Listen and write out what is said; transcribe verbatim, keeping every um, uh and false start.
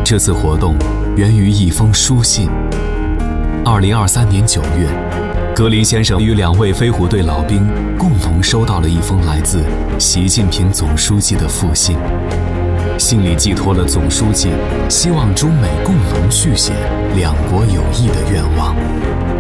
这次活动源于一封书信。二零二三年九月，格林先生与两位飞虎队老兵共同收到了一封来自习近平总书记的复信，信里寄托了总书记希望中美共同续写两国友谊的愿望。